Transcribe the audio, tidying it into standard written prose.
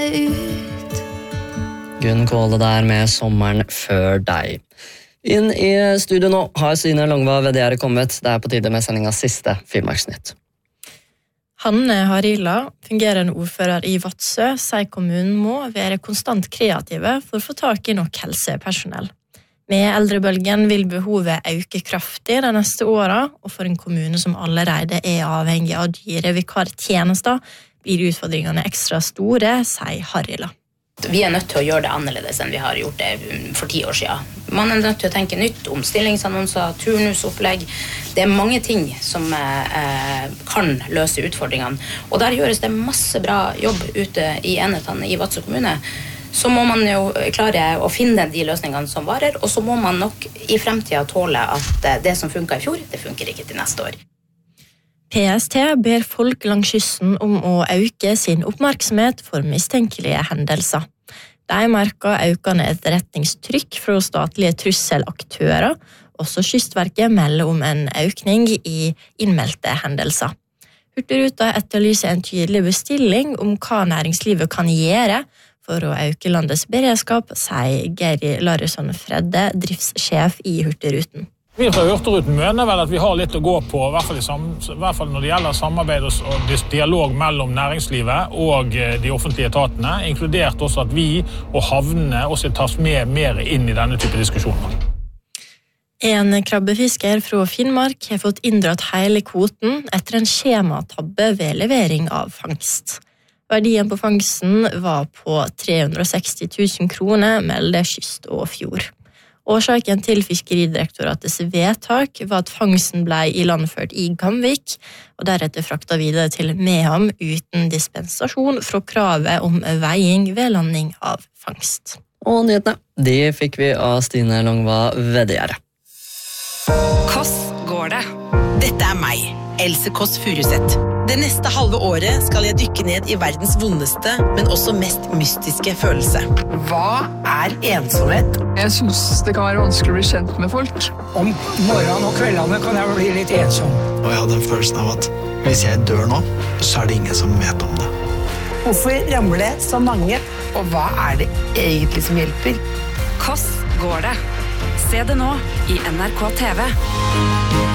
ut. Gunn Kåle der med Sommeren før deg. Inn i studio nå har Stine Longva Vedere kommet. Det på tide med sendingas siste Finnmarksnytt. Hanne Harila, fungerende ordfører i Vadsø, sier kommunen må være konstant kreative for å få tak i nok helsepersonell. Med eldrebølgen vil behovet øke kraftig de neste årene, og for en kommune som allerede avhengig av dyre vikartjenester, blir utfordringene ekstra store, sier Harila. Vi nødt til å gjøre det annerledes enn vi har gjort det for 10 år siden. Man nødt til å tenke nytt, omstillingsannonser, turnusopplegg. Det mange ting som kan løse utfordringene. Og der gjøres det masse bra jobb ute i enhetene i Vadsø kommune. Så må man jo klare å finne de løsningene som varer, og så må man nok i fremtiden tåle at det som funket i fjor, det funker ikke til neste år. PST ber folk langs kysten om å øke sin oppmerksomhet for mistenkelige hendelser. De merker økende etterretningstrykk fra statlige trusselaktører. Også Kystverket melder om en økning i innmeldte hendelser. Hurtigruta etterlyser en tydelig bestilling om hva næringslivet kan gjøre for å øke landets beredskap, sier Geir Larsson Fredde, driftssjef i Hurtigruten. Vi fra Hurtigruten mener vel at vi har litt å gå på, i hvert fall når det gjelder samarbeid og dialog mellom næringslivet og de offentlige etatene, inkludert også at vi og havnene også tas med mer inn i denne type diskusjoner. En krabbefisker fra Finnmark har fått inndratt hele kvoten etter en skjematabbe ved levering av fangst. Verdien på fangsten var på 360 000 kroner, melder Kyst og Fjord. Årsaken til Fiskeridirektoratets vedtak var at fangsten ble ilandført i Gamvik, og deretter frakta videre til Meham uten dispensasjon fra kravet om veiing ved landing av fangst. Og nyhetene, de fikk vi av Stine Longva Vedere. Kåss går det. Dette meg, Else Kåss Furuseth. Det neste halve året skal jeg dykke ned i verdens vondeste, men også mest mystiske følelse. Hva ensomhet? Jeg synes det kan være vanskelig å bli kjent med folk. Om morgenen og kveldene kan jeg bli litt ensom. Og jeg hadde en følelsen av at hvis jeg dør nå, så det ingen som vet om det. Hvorfor ramler det så mange? Og hva det egentlig som hjelper? Kåss går det. Se det nå i NRK TV.